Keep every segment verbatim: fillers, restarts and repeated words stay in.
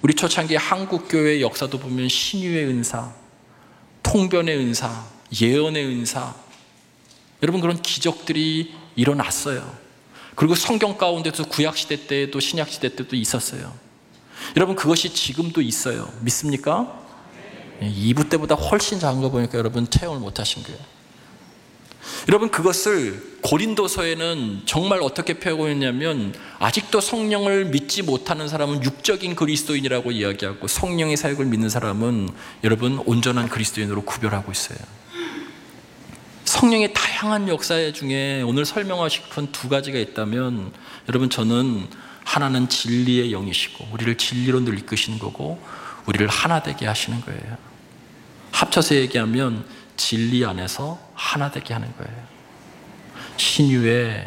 우리 초창기 한국교회의 역사도 보면 신유의 은사, 통변의 은사, 예언의 은사, 여러분 그런 기적들이 일어났어요. 그리고 성경 가운데서 구약시대 때도 신약시대 때도 있었어요. 여러분 그것이 지금도 있어요. 믿습니까? 이 부 때보다 훨씬 작은 거 보니까 여러분 체험을 못하신 거예요. 여러분 그것을 고린도서에는 정말 어떻게 표현하고 있냐면, 아직도 성령을 믿지 못하는 사람은 육적인 그리스도인이라고 이야기하고, 성령의 사역을 믿는 사람은 여러분 온전한 그리스도인으로 구별하고 있어요. 성령의 다양한 역사 중에 오늘 설명하고 싶은 두 가지가 있다면, 여러분 저는 하나는 진리의 영이시고 우리를 진리로 늘 이끄시는 거고, 우리를 하나 되게 하시는 거예요. 합쳐서 얘기하면 진리 안에서 하나 되게 하는 거예요. 신유의,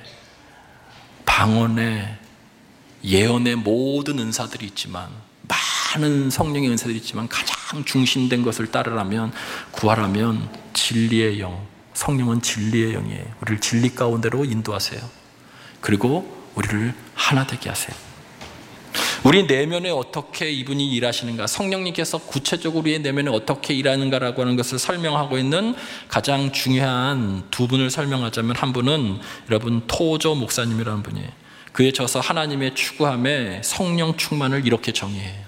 방언의, 예언의 모든 은사들이 있지만, 많은 성령의 은사들이 있지만 가장 중심된 것을 따르라면, 구하라면 진리의 영, 성령은 진리의 영이에요. 우리를 진리 가운데로 인도하세요. 그리고 우리를 하나 되게 하세요. 우리 내면에 어떻게 이분이 일하시는가, 성령님께서 구체적으로 우리의 내면에 어떻게 일하는가라고 하는 것을 설명하고 있는 가장 중요한 두 분을 설명하자면, 한 분은 여러분 토조 목사님이라는 분이에요. 그에 져서 하나님의 추구함에 성령 충만을 이렇게 정의해요.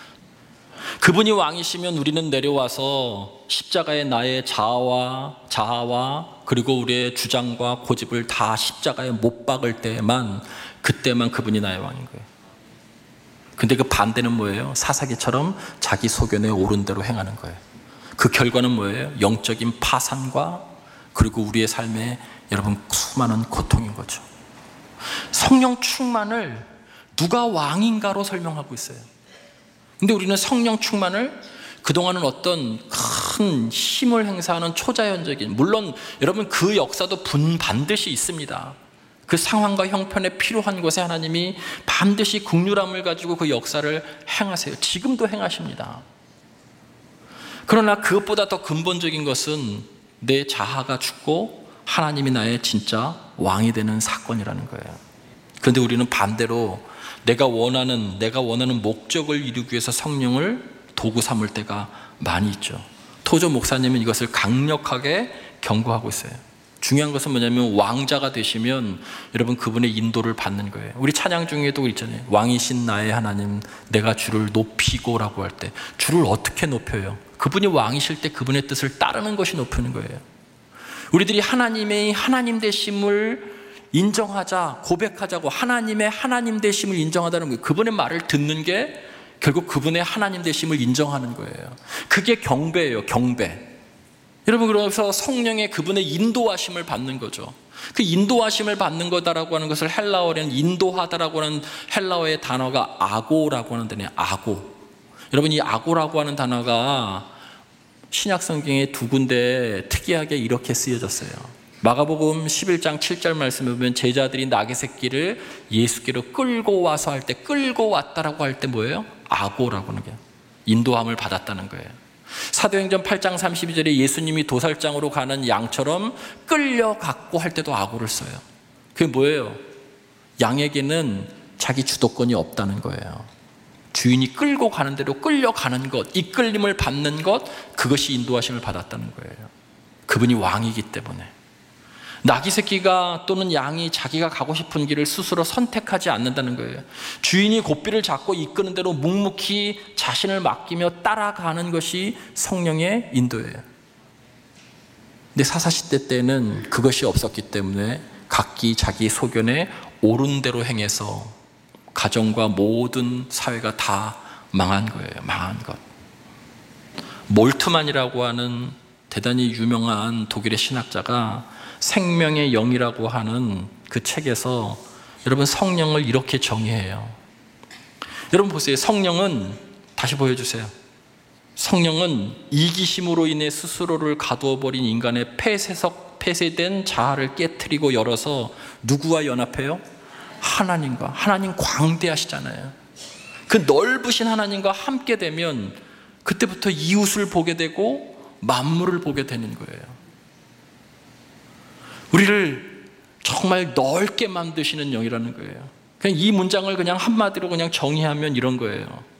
그분이 왕이시면 우리는 내려와서 십자가에 나의 자아와 자아와 그리고 우리의 주장과 고집을 다 십자가에 못 박을 때만, 그때만 그분이 나의 왕인 거예요. 근데 그 반대는 뭐예요? 사사기처럼 자기 소견에 옳은 대로 행하는 거예요. 그 결과는 뭐예요? 영적인 파산과 그리고 우리의 삶에 여러분 수많은 고통인 거죠. 성령 충만을 누가 왕인가로 설명하고 있어요. 근데 우리는 성령 충만을 그동안은 어떤 큰 힘을 행사하는 초자연적인, 물론 여러분 그 역사도 분 반드시 있습니다. 그 상황과 형편에 필요한 곳에 하나님이 반드시 긍휼함을 가지고 그 역사를 행하세요. 지금도 행하십니다. 그러나 그것보다 더 근본적인 것은 내 자아가 죽고 하나님이 나의 진짜 왕이 되는 사건이라는 거예요. 그런데 우리는 반대로 내가 원하는, 내가 원하는 목적을 이루기 위해서 성령을 도구 삼을 때가 많이 있죠. 토조 목사님은 이것을 강력하게 경고하고 있어요. 중요한 것은 뭐냐면, 왕자가 되시면 여러분 그분의 인도를 받는 거예요. 우리 찬양 중에도 있잖아요. 왕이신 나의 하나님, 내가 주를 높이고 라고 할 때, 주를 어떻게 높여요? 그분이 왕이실 때 그분의 뜻을 따르는 것이 높이는 거예요. 우리들이 하나님의 하나님 되심을 인정하자, 고백하자고, 하나님의 하나님 되심을 인정하다는 거예요. 그분의 말을 듣는 게 결국 그분의 하나님 되심을 인정하는 거예요. 그게 경배예요. 경배. 여러분, 그래서 성령의 그분의 인도하심을 받는 거죠. 그 인도하심을 받는 거다라고 하는 것을 헬라어로는 인도하다라고 하는 헬라어의 단어가 아고라고 하는 단어예요. 아고. 여러분, 이 아고라고 하는 단어가 신약 성경에 두 군데 특이하게 이렇게 쓰여졌어요. 마가복음 십일 장 칠 절 말씀에 보면, 제자들이 나귀 새끼를 예수께로 끌고 와서 할 때, 끌고 왔다라고 할 때 뭐예요? 아고라고 하는 게 인도함을 받았다는 거예요. 사도행전 팔 장 삼십이 절에 예수님이 도살장으로 가는 양처럼 끌려갔고 할 때도 아고를 써요. 그게 뭐예요? 양에게는 자기 주도권이 없다는 거예요. 주인이 끌고 가는 대로 끌려가는 것, 이끌림을 받는 것, 그것이 인도하심을 받았다는 거예요. 그분이 왕이기 때문에. 나귀 새끼가 또는 양이 자기가 가고 싶은 길을 스스로 선택하지 않는다는 거예요. 주인이 고삐를 잡고 이끄는 대로 묵묵히 자신을 맡기며 따라가는 것이 성령의 인도예요. 근데 사사시대 때는 그것이 없었기 때문에 각기 자기 소견에 옳은 대로 행해서 가정과 모든 사회가 다 망한 거예요. 망한 것. 몰트만이라고 하는 대단히 유명한 독일의 신학자가 생명의 영이라고 하는 그 책에서 여러분 성령을 이렇게 정의해요. 여러분 보세요. 성령은, 다시 보여주세요. 성령은 이기심으로 인해 스스로를 가두어 버린 인간의 폐쇄석, 폐쇄된 자아를 깨트리고 열어서 누구와 연합해요? 하나님과. 하나님 광대하시잖아요. 그 넓으신 하나님과 함께 되면 그때부터 이웃을 보게 되고 만물을 보게 되는 거예요. 우리를 정말 넓게 만드시는 영이라는 거예요. 그냥 이 문장을 그냥 한마디로 그냥 정의하면 이런 거예요.